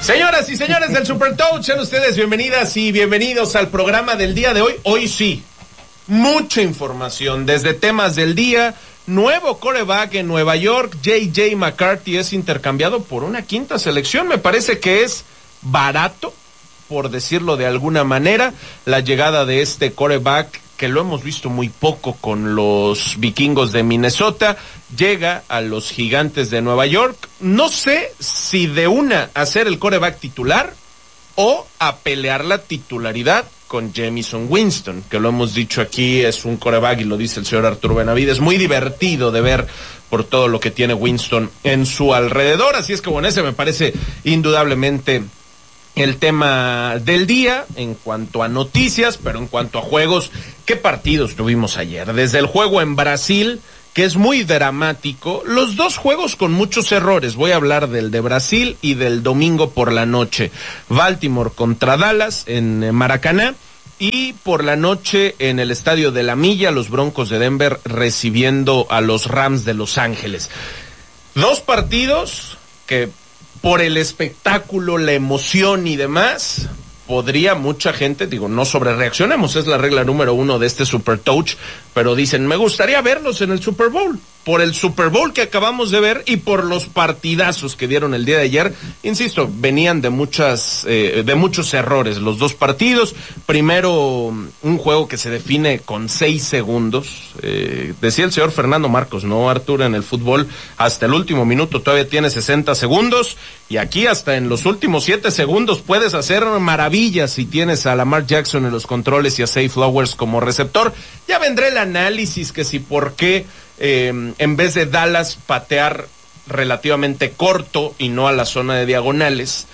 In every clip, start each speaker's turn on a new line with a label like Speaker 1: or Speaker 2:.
Speaker 1: Señoras y señores del Super Touch, sean ustedes bienvenidas y bienvenidos al programa del día de hoy. Hoy sí, mucha información, desde temas del día, nuevo quarterback en Nueva York, J.J. McCarthy es intercambiado por una quinta selección, me parece que es barato, por decirlo de alguna manera, la llegada de este quarterback que lo hemos visto muy poco con los vikingos de Minnesota, llega a los gigantes de Nueva York. No sé si de una a ser el quarterback titular o a pelear la titularidad con Jameson Winston, que lo hemos dicho aquí, es un quarterback, y lo dice el señor Arturo Benavides, muy divertido de ver por todo lo que tiene Winston en su alrededor. Así es que bueno, ese me parece indudablemente el tema del día en cuanto a noticias, pero en cuanto a juegos, ¿qué partidos tuvimos ayer? Desde el juego en Brasil, que es muy dramático, los dos juegos con muchos errores. Voy a hablar del de Brasil y del domingo por la noche. Baltimore contra Dallas en Maracaná, y por la noche en el Estadio de la Milla, los Broncos de Denver recibiendo a los Rams de Los Ángeles. Dos partidos que, por el espectáculo, la emoción y demás, podría mucha gente, digo, no sobrereaccionemos, es la regla número 1 de este Super Touch, pero dicen, me gustaría verlos en el Super Bowl, por el Super Bowl que acabamos de ver y por los partidazos que dieron el día de ayer. Insisto, venían de muchos errores los dos partidos. Primero, un juego que se define con 6 segundos. Decía el señor Fernando Marcos, ¿no, Arturo? En el fútbol, hasta el último minuto todavía tiene 60 segundos, y aquí hasta en los últimos 7 segundos puedes hacer maravillas si tienes a Lamar Jackson en los controles y a Zay Flowers como receptor. Ya vendrá el análisis que si por qué en vez de Dallas patear relativamente corto y no a la zona de diagonales,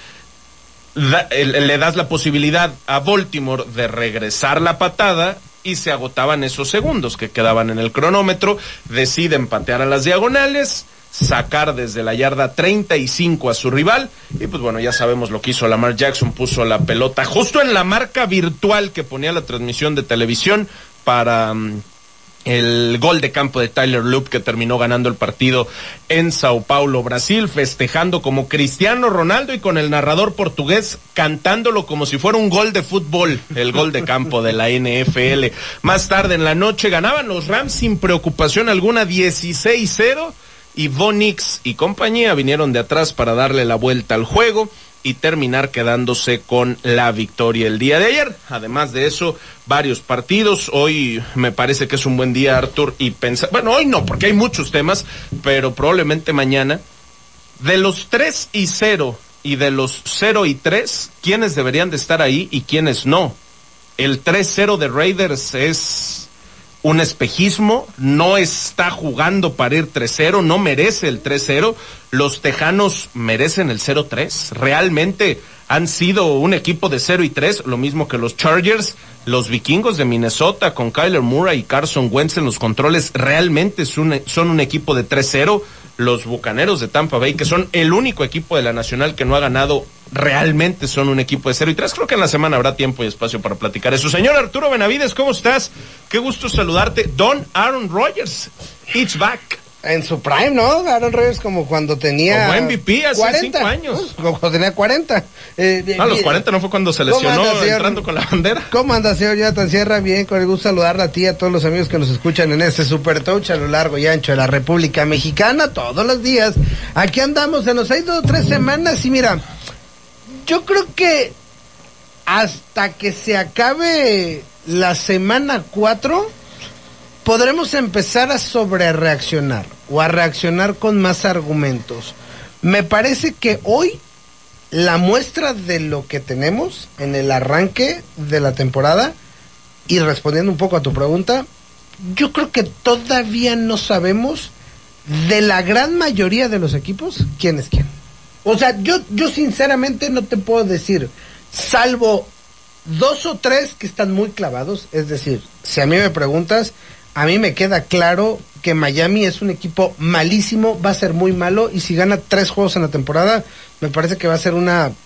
Speaker 1: le das la posibilidad a Baltimore de regresar la patada y se agotaban esos segundos que quedaban en el cronómetro. Deciden patear a las diagonales, sacar desde la yarda 35 a su rival, y pues bueno, ya sabemos lo que hizo Lamar Jackson, puso la pelota justo en la marca virtual que ponía la transmisión de televisión para el gol de campo de Tyler Loop, que terminó ganando el partido en Sao Paulo, Brasil, festejando como Cristiano Ronaldo y con el narrador portugués cantándolo como si fuera un gol de fútbol, el gol de campo de la NFL. Más tarde en la noche ganaban los Rams sin preocupación alguna, 16-0, y Von Nix y compañía vinieron de atrás para darle la vuelta al juego y terminar quedándose con la victoria el día de ayer. Además de eso, varios partidos. Hoy me parece que es un buen día, Artur, y pensar, bueno, hoy no, porque hay muchos temas, pero probablemente mañana, de los 3-0 y de los 0-3, ¿quiénes deberían de estar ahí y quiénes no? El 3-0 de Raiders es un espejismo, no está jugando para ir 3-0, no merece el 3-0. Los Tejanos merecen el 0-3. Realmente han sido un equipo de 0-3, lo mismo que los Chargers. Los Vikingos de Minnesota con Kyler Murray y Carson Wentz en los controles realmente son un equipo de 3-0. Los Bucaneros de Tampa Bay, que son el único equipo de la Nacional que no ha ganado, realmente son un equipo de 0-3. Creo que en la semana habrá tiempo y espacio para platicar eso. Señor Arturo Benavides, ¿cómo estás? Qué gusto saludarte. Don Aaron Rodgers, it's back.
Speaker 2: En su prime, ¿no? Aaron Rodgers como cuando tenía...
Speaker 1: Como MVP hace
Speaker 2: 40,
Speaker 1: 5 años.
Speaker 2: Como cuando tenía 40.
Speaker 1: A los 40 no fue cuando se lesionó entrando con la bandera.
Speaker 2: ¿Cómo anda, señor Jonathan Sierra? Bien, con el gusto saludarla a ti y a todos los amigos que nos escuchan en este Super Touch a lo largo y ancho de la República Mexicana, todos los días. Aquí andamos, se nos ha ido 3 semanas y mira, yo creo que hasta que se acabe la semana 4... podremos empezar a sobrereaccionar o a reaccionar con más argumentos. Me parece que hoy la muestra de lo que tenemos en el arranque de la temporada, y respondiendo un poco a tu pregunta, yo creo que todavía no sabemos de la gran mayoría de los equipos quién es quién. O sea, yo sinceramente no te puedo decir, salvo 2 o 3 que están muy clavados. Es decir, si a mí me preguntas, a mí me queda claro que Miami es un equipo malísimo, va a ser muy malo, y si gana 3 juegos en la temporada, me parece que va a ser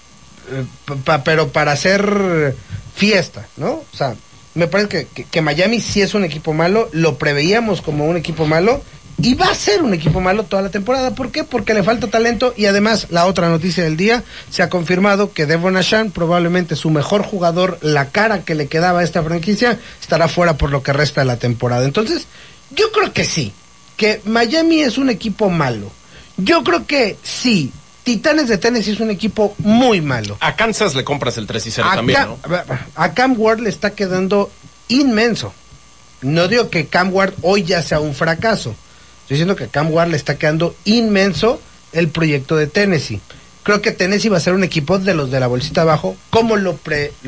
Speaker 2: pero para hacer fiesta, ¿no? O sea, me parece que Miami sí es un equipo malo, lo preveíamos como un equipo malo, Y va a ser un equipo malo toda la temporada. ¿Por qué? Porque le falta talento. Y además, la otra noticia del día, se ha confirmado que Devon Achane, probablemente su mejor jugador, la cara que le quedaba a esta franquicia, estará fuera por lo que resta de la temporada. Entonces, yo creo que sí, que Miami es un equipo malo. Yo creo que sí, Titanes de Tennessee es un equipo muy malo.
Speaker 1: A Kansas le compras el 3-0 también, ¿no?
Speaker 2: A Cam Ward le está quedando inmenso. No digo que Cam Ward hoy ya sea un fracaso. Estoy diciendo que a Cam Ward le está quedando inmenso el proyecto de Tennessee. Creo que Tennessee va a ser un equipo de los de la bolsita abajo, como lo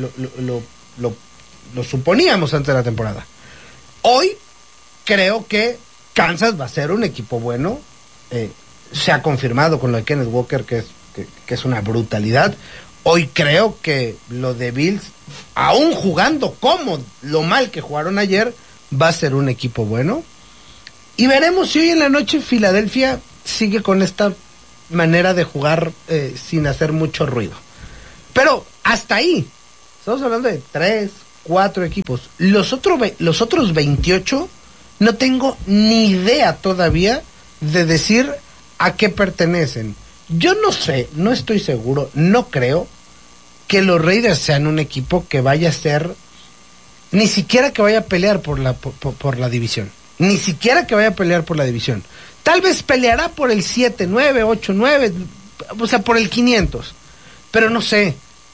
Speaker 2: suponíamos antes de la temporada. Hoy creo que Kansas va a ser un equipo bueno. Se ha confirmado con lo de Kenneth Walker que es una brutalidad. Hoy creo que lo de Bills, aún jugando como lo mal que jugaron ayer, va a ser un equipo bueno. Y veremos si hoy en la noche Filadelfia sigue con esta manera de jugar sin hacer mucho ruido. Pero hasta ahí, estamos hablando de 3, 4 equipos. Los otros 28, no tengo ni idea todavía de decir a qué pertenecen. Yo no sé, no estoy seguro, no creo que los Raiders sean un equipo que vaya a ser, ni siquiera que vaya a pelear por la división. Ni siquiera que vaya a pelear por la división. Tal vez peleará por el 7-9, 8-9, o sea, por el 500. Pero no sé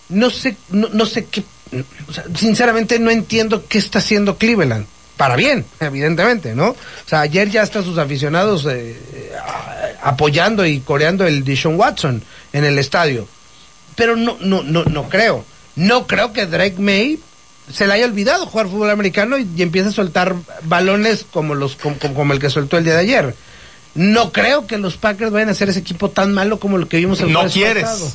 Speaker 2: qué, o sea, sinceramente no entiendo qué está haciendo Cleveland. Para bien, evidentemente, ¿no? O sea, ayer ya hasta sus aficionados apoyando y coreando el Deshaun Watson en el estadio. Pero no creo. No creo que Drake May se le haya olvidado jugar fútbol americano y empieza a soltar balones como el que soltó el día de ayer. No creo que los Packers vayan a ser ese equipo tan malo como lo que vimos el jueves pasado.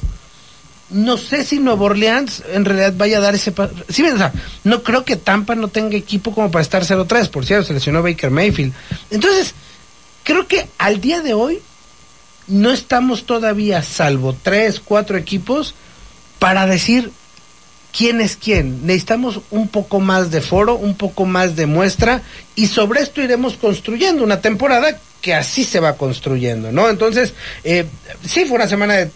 Speaker 2: No sé si Nueva Orleans en realidad vaya a dar ese paso. Sí, o sea, no creo que Tampa no tenga equipo como para estar 0-3, por cierto, se lesionó Baker Mayfield. Entonces, creo que al día de hoy no estamos todavía, salvo 3, 4 equipos, para decir quién es quién. Necesitamos un poco más de foro, un poco más de muestra, y sobre esto iremos construyendo una temporada que así se va construyendo, ¿no? Entonces, sí fue una semana de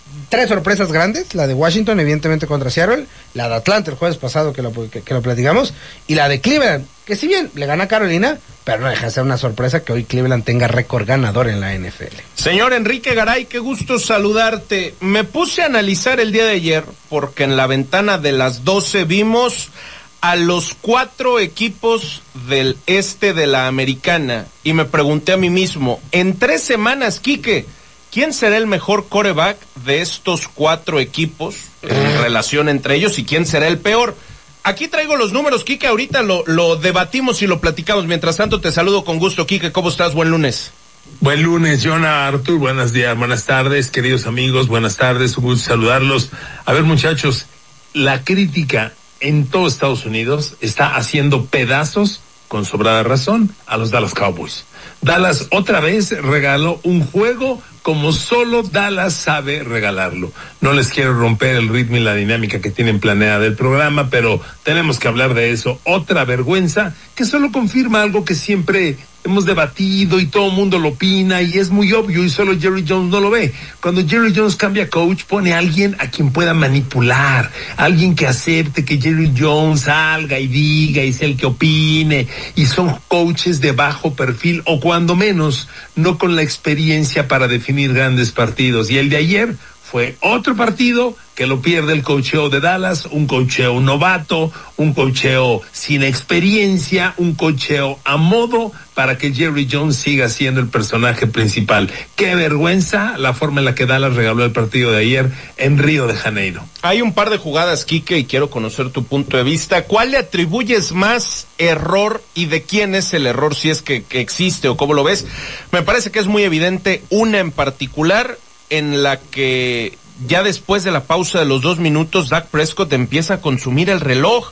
Speaker 2: 3 sorpresas grandes, la de Washington evidentemente contra Seattle, la de Atlanta el jueves pasado que lo platicamos, y la de Cleveland, que si bien le gana a Carolina, pero no deja de ser una sorpresa que hoy Cleveland tenga récord ganador en la NFL.
Speaker 1: Señor Enrique Garay, qué gusto saludarte. Me puse a analizar el día de ayer, porque en la ventana de las 12 vimos a los 4 equipos del este de la Americana, y me pregunté a mí mismo, en 3 semanas, Quique, ¿quién será el mejor quarterback de estos 4 equipos en relación entre ellos y quién será el peor? Aquí traigo los números, Quique, ahorita lo debatimos y lo platicamos. Mientras tanto, te saludo con gusto, Quique. ¿Cómo estás? Buen lunes.
Speaker 3: Buen lunes, Jonah, Artur. Buenos días, buenas tardes, queridos amigos. Buenas tardes, un gusto saludarlos. A ver, muchachos, la crítica en todo Estados Unidos está haciendo pedazos, con sobrada razón, a los Dallas Cowboys. Dallas otra vez regaló un juego como solo Dallas sabe regalarlo. No les quiero romper el ritmo y la dinámica que tienen planeada del programa, pero tenemos que hablar de eso. Otra vergüenza que solo confirma algo que siempre hemos debatido y todo el mundo lo opina y es muy obvio y solo Jerry Jones no lo ve. Cuando Jerry Jones cambia coach, pone a alguien a quien pueda manipular, alguien que acepte que Jerry Jones salga y diga y sea el que opine, y son coaches de bajo perfil o cuando menos no con la experiencia para definir grandes partidos. Y el de ayer fue otro partido que lo pierde el coacheo de Dallas, un coacheo novato, un coacheo sin experiencia, un coacheo a modo para que Jerry Jones siga siendo el personaje principal. Qué vergüenza la forma en la que Dallas regaló el partido de ayer en Río de Janeiro.
Speaker 1: Hay un par de jugadas, Quique, y quiero conocer tu punto de vista. ¿Cuál le atribuyes más error y de quién es el error, si es que existe o cómo lo ves? Me parece que es muy evidente una en particular en la que ya después de la pausa de los 2 minutos, Dak Prescott empieza a consumir el reloj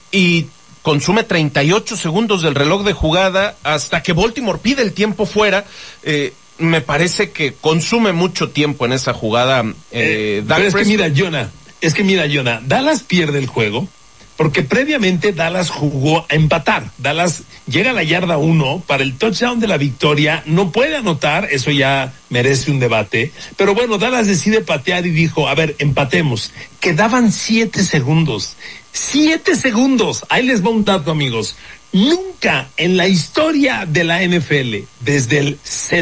Speaker 1: y consume 38 segundos del reloj de jugada hasta que Baltimore pide el tiempo fuera. Me parece que consume mucho tiempo en esa jugada. Dak
Speaker 3: pero es que mira, Jonah, Dallas pierde el juego porque previamente Dallas jugó a empatar. Dallas llega a la yarda 1 para el touchdown de la victoria, no puede anotar, eso ya merece un debate, pero bueno, Dallas decide patear y dijo, a ver, empatemos, quedaban 7 segundos, 7 segundos, ahí les va un dato, amigos, nunca en la historia de la NFL, desde el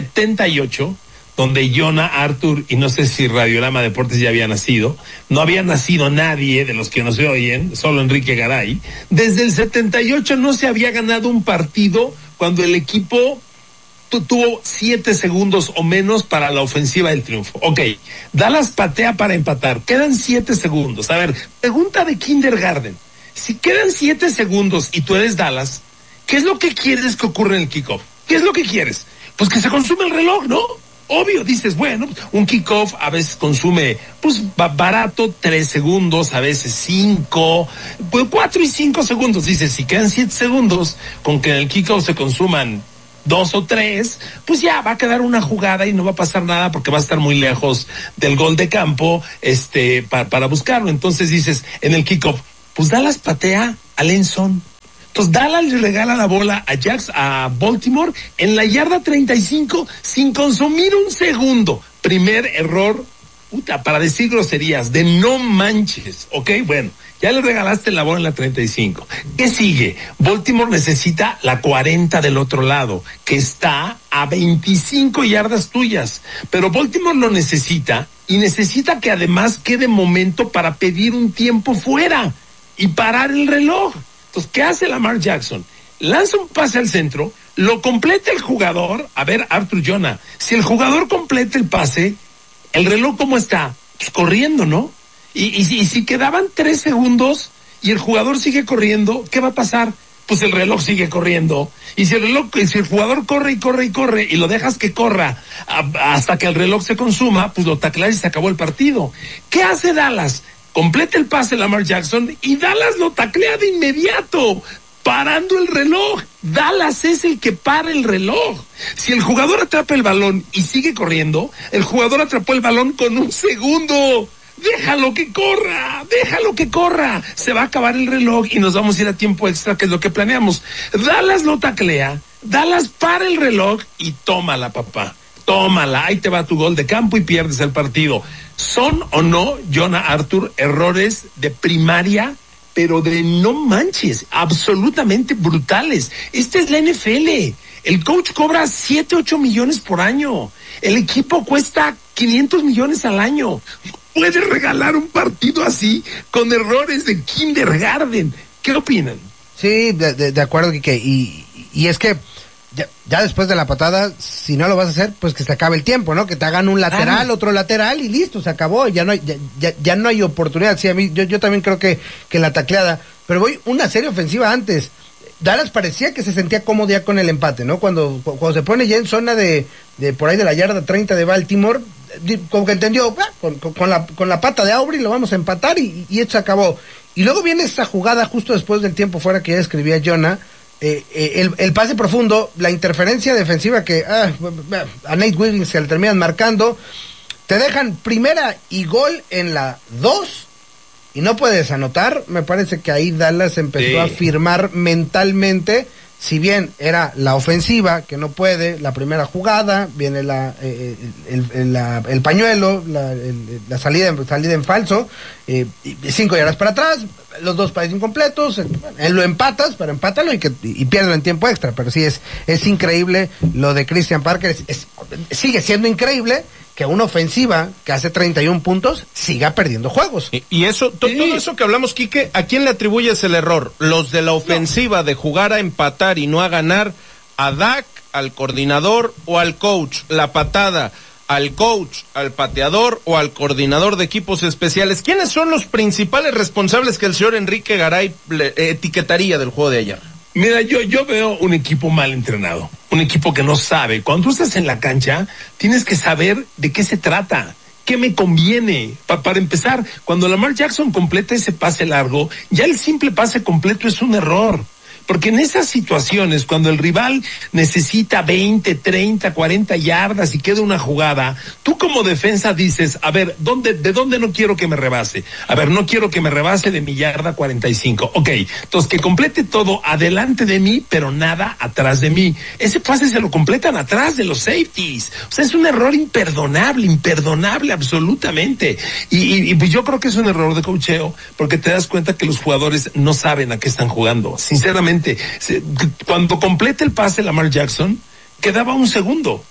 Speaker 3: 78, donde Jonah, Arthur y no sé si Radiorama Deportes ya había nacido, no había nacido nadie de los que nos oyen, solo Enrique Garay, desde el 78 no se había ganado un partido cuando el equipo tuvo 7 segundos o menos para la ofensiva del triunfo. Ok, Dallas patea para empatar, quedan 7 segundos. A ver, pregunta de kindergarten, si quedan 7 segundos y tú eres Dallas, ¿qué es lo que quieres que ocurra en el kickoff? ¿Qué es lo que quieres? Pues que se consume el reloj, ¿no? Obvio, dices, bueno, un kickoff a veces consume, pues barato 3 segundos, a veces 5, pues 4 y 5 segundos. Dices, si quedan 7 segundos, con que en el kickoff se consuman 2 o 3, pues ya va a quedar una jugada y no va a pasar nada porque va a estar muy lejos del gol de campo, para buscarlo. Entonces dices, en el kickoff, pues Dallas patea a Lenson. Entonces Dallas le regala la bola a Baltimore en la yarda 35 sin consumir un segundo. Primer error, para decir groserías, de no manches, ¿ok? Bueno, ya le regalaste la bola en la 35. ¿Qué sigue? Baltimore necesita la 40 del otro lado, que está a 25 yardas tuyas. Pero Baltimore lo necesita y necesita que además quede momento para pedir un tiempo fuera y parar el reloj. Entonces, ¿qué hace Lamar Jackson? Lanza un pase al centro, lo completa el jugador. A ver, Arthur Jonah, si el jugador completa el pase, ¿el reloj cómo está? Pues corriendo, ¿no? Y si quedaban 3 segundos y el jugador sigue corriendo, ¿qué va a pasar? Pues el reloj sigue corriendo. Y si el jugador corre y lo dejas que corra hasta que el reloj se consuma, pues lo tacleas y se acabó el partido. ¿Qué hace Dallas? Completa el pase Lamar Jackson y Dallas lo taclea de inmediato, parando el reloj. Dallas es el que para el reloj. Si el jugador atrapa el balón y sigue corriendo, el jugador atrapó el balón con 1 segundo. Déjalo que corra. Se va a acabar el reloj y nos vamos a ir a tiempo extra, que es lo que planeamos. Dallas lo taclea, Dallas para el reloj y tómala, papá. Tómala, ahí te va tu gol de campo y pierdes el partido. ¿Son o no, Jonah, Arthur, errores de primaria, pero de no manches, absolutamente brutales? Esta es la NFL. El coach cobra 7, 8 millones por año. El equipo cuesta 500 millones al año. ¿Puedes regalar un partido así con errores de kindergarten? ¿Qué opinan?
Speaker 2: Sí, de acuerdo, Quique. Y es que ya después de la patada, si no lo vas a hacer, pues que se acabe el tiempo, ¿no? Que te hagan un lateral, otro lateral y listo, se acabó. Ya no hay oportunidad. Sí, a mí, yo también creo que la tacleada. Pero voy una serie ofensiva antes. Dallas parecía que se sentía cómodo ya con el empate, ¿no? Cuando se pone ya en zona de por ahí de la yarda 30 de Baltimore, como que entendió, con la pata de Aubrey lo vamos a empatar y esto se acabó. Y luego viene esta jugada justo después del tiempo fuera que ya escribía Jonah, el pase profundo, la interferencia defensiva que a Nate Wiggins se le terminan marcando, te dejan primera y gol en la 2 y no puedes anotar. Me parece que ahí Dallas empezó a firmar mentalmente, si bien era la ofensiva que no puede, la primera jugada, viene el pañuelo, la salida en falso, 5 yardas para atrás, los 2 pases incompletos, lo empatas, pero empátalo y pierden en tiempo extra. Pero sí es increíble lo de Christian Parker, sigue siendo increíble que una ofensiva que hace 31 puntos siga perdiendo juegos.
Speaker 1: Y eso, todo eso que hablamos, Quique, ¿a quién le atribuyes el error? ¿Los de la ofensiva de jugar a empatar y no a ganar? ¿A Dak, al coordinador o al coach? ¿La patada al coach, al pateador o al coordinador de equipos especiales? ¿Quiénes son los principales responsables que el señor Enrique Garay etiquetaría del juego de ayer?
Speaker 3: Mira, yo veo un equipo mal entrenado, un equipo que no sabe. Cuando tú estás en la cancha, tienes que saber de qué se trata, qué me conviene. Para empezar, cuando Lamar Jackson completa ese pase largo, ya el simple pase completo es un error. Porque en esas situaciones, cuando el rival necesita 20, 30, 40 yardas y queda una jugada, tú como defensa dices, a ver, ¿de dónde no quiero que me rebase? A ver, no quiero que me rebase de mi yarda 45. Ok, entonces que complete todo adelante de mí, pero nada atrás de mí. Ese pase se lo completan atrás de los safeties. O sea, es un error imperdonable absolutamente. Y pues yo creo que es un error de coacheo, porque te das cuenta que los jugadores no saben a qué están jugando. Sinceramente, cuando complete el pase Lamar Jackson, quedaba un segundo.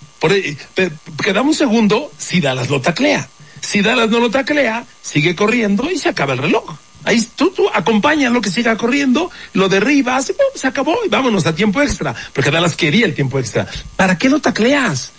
Speaker 3: Quedaba un segundo si Dallas lo taclea. Si Dallas no lo taclea, sigue corriendo y se acaba el reloj. Ahí tú acompáñalo que siga corriendo, lo derribas y se acabó y vámonos a tiempo extra, porque Dallas quería el tiempo extra. ¿Para qué lo tacleas?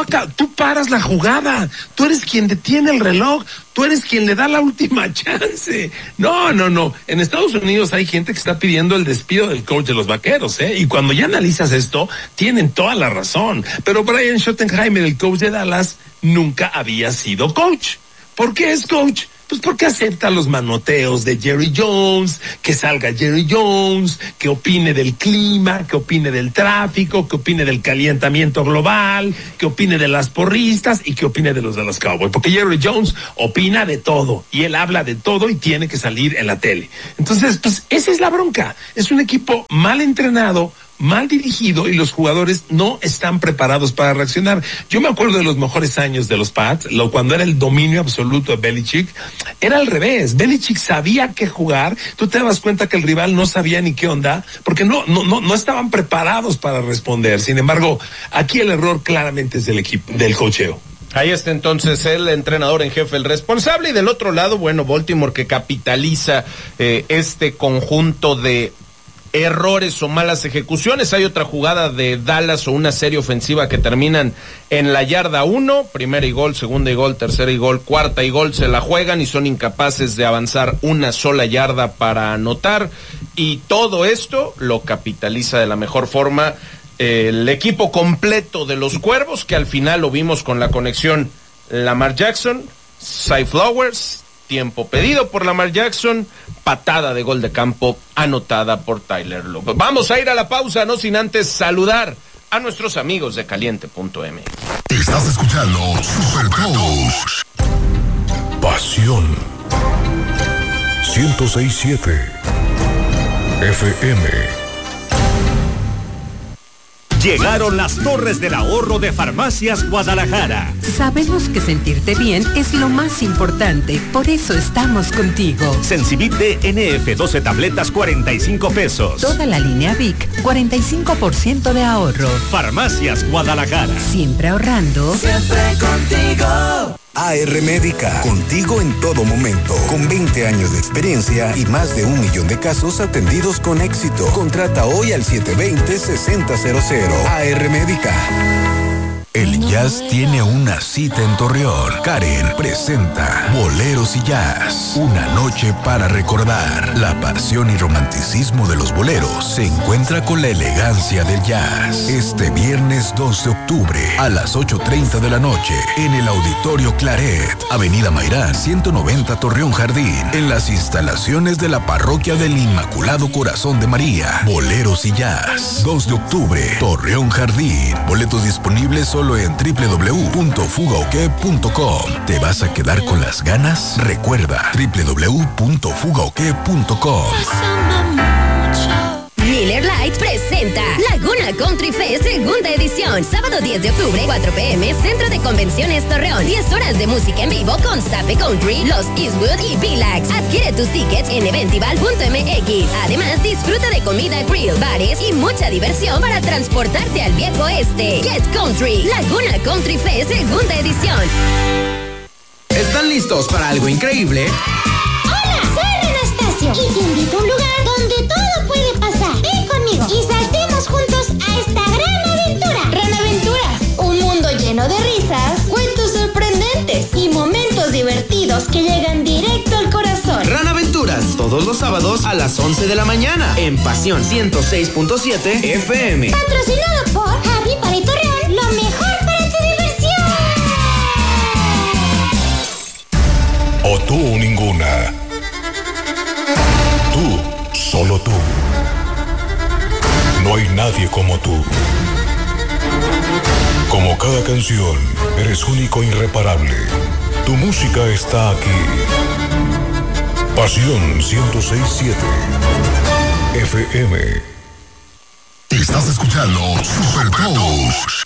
Speaker 3: Tú paras la jugada, tú eres quien detiene el reloj, tú eres quien le da la última chance. No. En Estados Unidos hay gente que está pidiendo el despido del coach de los Vaqueros, y cuando ya analizas esto, tienen toda la razón. Pero Brian Schottenheimer, el coach de Dallas, nunca había sido coach. ¿Por qué es coach? Pues porque acepta los manoteos de Jerry Jones, que salga Jerry Jones, que opine del clima, que opine del tráfico, que opine del calentamiento global, que opine de las porristas y que opine de los Cowboys. Porque Jerry Jones opina de todo y él habla de todo y tiene que salir en la tele. Entonces, pues esa es la bronca. Es un equipo mal entrenado, mal dirigido y los jugadores no están preparados para reaccionar. Yo me acuerdo de los mejores años de los Pats, cuando era el dominio absoluto de Belichick, era al revés. Belichick sabía qué jugar, tú te dabas cuenta que el rival no sabía ni qué onda, porque no estaban preparados para responder. Sin embargo, aquí el error claramente es del equipo, del coacheo.
Speaker 1: Ahí está entonces el entrenador en jefe, el responsable, y del otro lado, bueno, Baltimore, que capitaliza este conjunto de errores o malas ejecuciones. Hay otra jugada de Dallas o una serie ofensiva que terminan en la yarda 1, primera y gol, segunda y gol, tercera y gol, cuarta y gol, se la juegan y son incapaces de avanzar una sola yarda para anotar, y todo esto lo capitaliza de la mejor forma el equipo completo de los Cuervos, que al final lo vimos con la conexión Lamar Jackson, Cy Flowers, tiempo pedido por Lamar Jackson, patada de gol de campo anotada por Tyler Lockett. Vamos a ir a la pausa, no sin antes saludar a nuestros amigos de Caliente.m.
Speaker 4: Estás escuchando Super Toast. Pasión 106.7 FM.
Speaker 5: Llegaron las torres del ahorro de Farmacias Guadalajara.
Speaker 6: Sabemos que sentirte bien es lo más importante, por eso estamos contigo.
Speaker 5: Sensibit NF 12 tabletas, 45 pesos.
Speaker 6: Toda la línea Vic, 45% de ahorro.
Speaker 5: Farmacias Guadalajara.
Speaker 6: Siempre ahorrando.
Speaker 7: Siempre contigo.
Speaker 8: AR Médica, contigo en todo momento, con 20 años de experiencia y más de 1 millón de casos atendidos con éxito. Contrata hoy al 720-6000. AR Médica.
Speaker 4: El jazz tiene una cita en Torreón. Karen presenta Boleros y Jazz. Una noche para recordar. La pasión y romanticismo de los boleros se encuentra con la elegancia del jazz. Este viernes 2 de octubre a las 8:30 de la noche en el Auditorio Claret, Avenida Mairán 190 Torreón Jardín, en las instalaciones de la Parroquia del Inmaculado Corazón de María. Boleros y Jazz. 2 de octubre, Torreón Jardín. Boletos disponibles solo en www.fugaoque.com. ¿Te vas a quedar con las ganas? Recuerda, www.fugaoque.com.
Speaker 9: Miller Lite presenta Laguna Country Fest segunda edición, sábado 10 de octubre, 4 p.m, Centro de Convenciones Torreón. 10 horas de música en vivo con Zape Country, Los Eastwood y Villax. Adquiere tus tickets en eventival.mx. Además, disfruta de comida grill, bares y mucha diversión para transportarte al viejo oeste. Get Country, Laguna Country Fest segunda edición.
Speaker 10: ¿Están listos para algo increíble?
Speaker 11: Hola, soy Ren Anastasio y te invito a un lugar donde todo puede pasar. Ven conmigo y saltemos juntos a esta gran aventura. Ren Aventuras, un mundo lleno de risas, cuentos sorprendentes y momentos divertidos que llegan directo al corazón.
Speaker 10: Ran Aventuras, todos los sábados a las 11 de la mañana en Pasión 106.7 FM.
Speaker 11: Patrocinado por Javi para y Torreón, lo mejor para tu diversión.
Speaker 4: O tú ninguna. Tú, solo tú. como tú. Como cada canción, eres único e irreparable. Tu música está aquí. Pasión 106.7 FM.
Speaker 12: Estás escuchando Super Toast.